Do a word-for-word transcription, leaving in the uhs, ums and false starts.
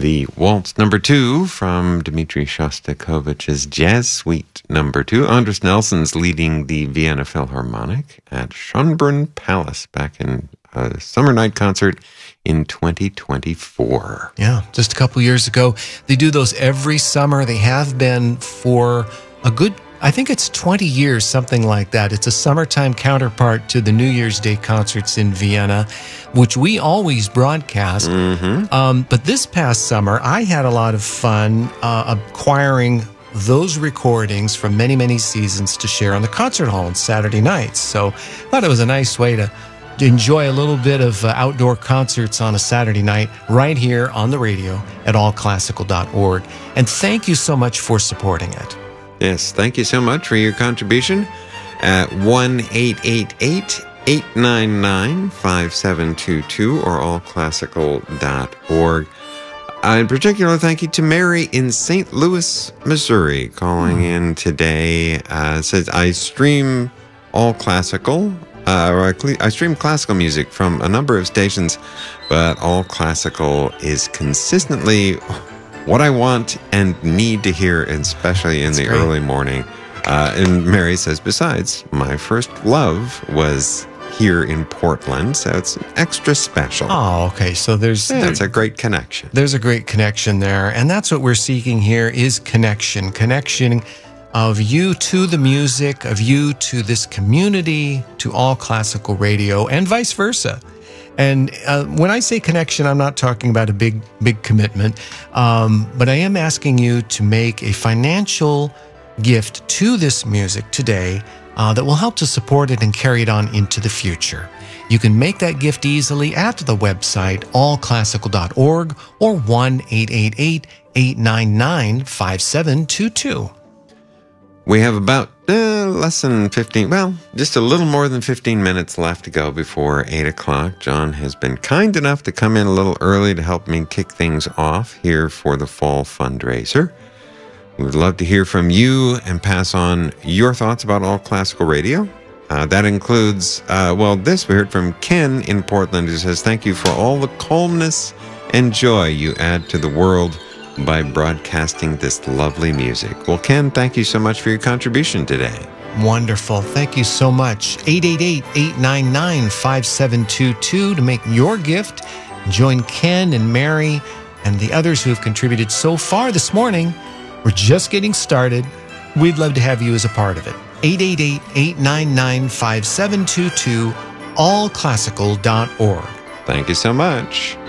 the Waltz Number Two from Dmitri Shostakovich's Jazz Suite Number Two. Andris Nelson's leading the Vienna Philharmonic at Schönbrunn Palace back in a summer night concert in twenty twenty-four. Yeah, just a couple years ago. They do those every summer. They have been for a good, I think it's twenty years, something like that. It's a summertime counterpart to the New Year's Day concerts in Vienna, which we always broadcast. Mm-hmm. Um, but this past summer, I had a lot of fun uh, acquiring those recordings from many, many seasons to share on the concert hall on Saturday nights. So I thought it was a nice way to to enjoy a little bit of uh, outdoor concerts on a Saturday night right here on the radio at all classical dot org. And thank you so much for supporting it. Yes, thank you so much for your contribution at one eight eight eight, eight nine nine, five seven two two or all classical dot org. Uh, in particular, thank you to Mary in Saint Louis, Missouri, calling mm. in today. Uh, says, I stream all classical. Uh, or I, I stream classical music from a number of stations, but all classical is consistently what I want and need to hear, especially in That's the great. early morning. Uh, and Mary says, besides, my first love was here in Portland, so it's extra special. Oh, okay. So there's... Yeah, there, it's a great connection. There's a great connection there, and that's what we're seeking here is connection. Connection of you to the music, of you to this community, to all classical radio, and vice versa. And uh, when I say connection, I'm not talking about a big, big commitment, um, but I am asking you to make a financial gift to this music today uh, that will help to support it and carry it on into the future. You can make that gift easily at the website all classical dot org or one eight eight eight, eight nine nine, five seven two two. We have about uh, less than fifteen, well, just a little more than fifteen minutes left to go before eight o'clock. John has been kind enough to come in a little early to help me kick things off here for the fall fundraiser. We would love to hear from you and pass on your thoughts about all classical radio. Uh, that includes, uh, well, this we heard from Ken in Portland, who says, thank you for all the calmness and joy you add to the world by broadcasting this lovely music. Well, Ken, thank you so much for your contribution today. Wonderful. Thank you so much. eight eight eight, eight nine nine, five seven two two to make your gift. Join Ken and Mary and the others who have contributed so far this morning. We're just getting started. We'd love to have you as a part of it. eight eight eight, eight nine nine, five seven two two, all classical dot org. Thank you so much.